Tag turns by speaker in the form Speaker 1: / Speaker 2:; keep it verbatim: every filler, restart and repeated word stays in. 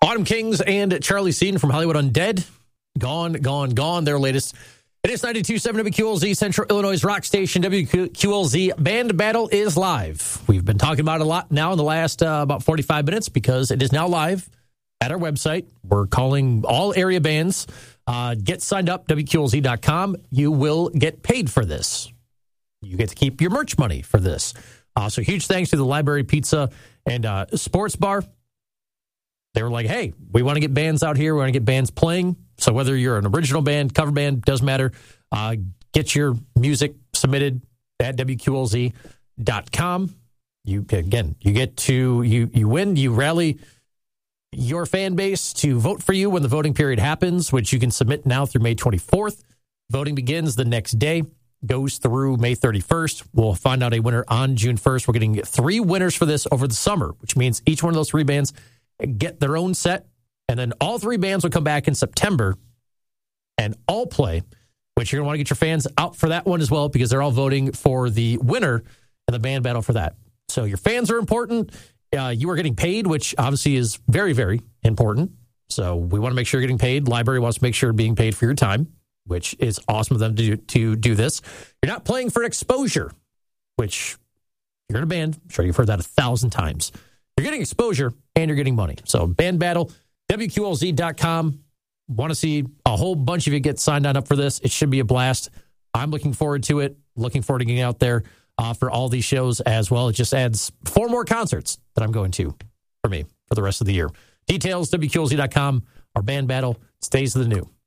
Speaker 1: Autumn Kings and Charlie Seaton from Hollywood Undead. Gone, gone, gone. Their latest. It is ninety-two point seven W Q L Z, Central Illinois' rock station. W Q L Z Band Battle is live. We've been talking about it a lot now in the last uh, about forty-five minutes because it is now live at our website. We're calling all area bands. Uh, get signed up, W Q L Z dot com. You will get paid for this. You get to keep your merch money for this. Uh, so huge thanks to the Library Pizza and uh, Sports Bar. They were like, hey, we want to get bands out here. We want to get bands playing. So whether you're an original band, cover band, doesn't matter. Uh, get your music submitted at W Q L Z dot com. You, again, you get to, you, you win, you rally your fan base to vote for you when the voting period happens, which you can submit now through May twenty-fourth. Voting begins the next day, goes through May thirty-first. We'll find out a winner on June first. We're getting three winners for this over the summer, which means each one of those three bands get their own set. And then all three bands will come back in September and all play, which you're going to want to get your fans out for that one as well, because they're all voting for the winner in the band battle for that. So your fans are important. Uh, you are getting paid, which obviously is very, very important. So we want to make sure you're getting paid. Library wants to make sure you're being paid for your time, which is awesome of them to do, to do this. You're not playing for exposure, which you're in a band. I'm sure you've heard that a thousand times. You're getting exposure and you're getting money. So band battle, W Q L Z dot com. Want to see a whole bunch of you get signed on up for this. It should be a blast. I'm looking forward to it. Looking forward to getting out there uh, for all these shows as well. It just adds four more concerts that I'm going to for me for the rest of the year. Details, W Q L Z dot com. Our band battle stays the new.